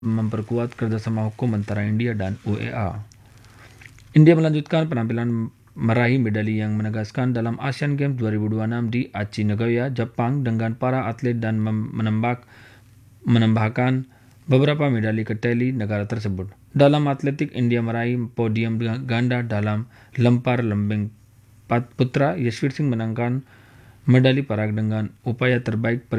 memperkuat kerjasama hukum antara India dan UEA. India melanjutkan penampilan meraih medali yang menegaskan dalam Asian Games 2026 di Aichi, Nagoya, Jepang dengan para atlet dan menambahkan beberapa medali ke tali negara tersebut. Dalam atletik, India meraih podium ganda dalam lempar lembing putra. Yashwir Singh menangkan medali perak dengan upaya terbaik